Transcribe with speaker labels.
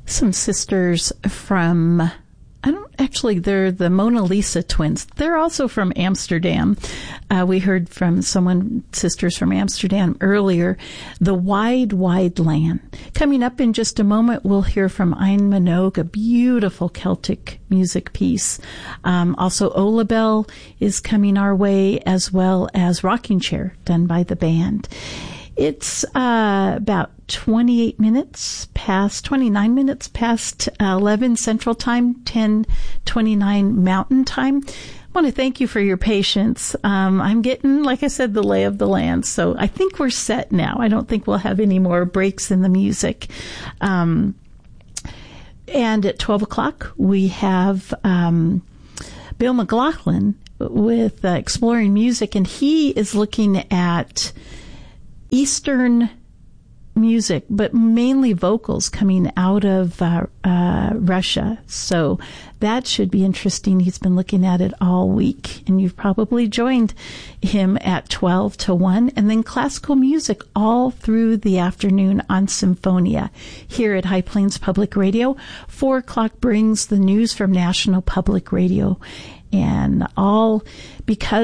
Speaker 1: some sisters from, they're the Mona Lisa twins. They're also from Amsterdam. We heard from sisters from Amsterdam earlier, The Wide, Wide Land. Coming up in just a moment, we'll hear from Ein Minogue, a beautiful Celtic music piece. Also, Olabelle is coming our way, as well as Rocking Chair, done by the band. It's about 29 minutes past 11 Central Time, 10:29 Mountain Time. I want to thank you for your patience. I'm getting, like I said, the lay of the land, so I think we're set now. I don't think we'll have any more breaks in the music. And at 12 o'clock, we have Bill McLaughlin with Exploring Music, and he is looking at Eastern music, but mainly vocals coming out of Russia. So that should be interesting. He's been looking at it all week, and you've probably joined him at 12 to 1. And then classical music all through the afternoon on Symphonia here at High Plains Public Radio. 4 o'clock brings the news from National Public Radio. And all because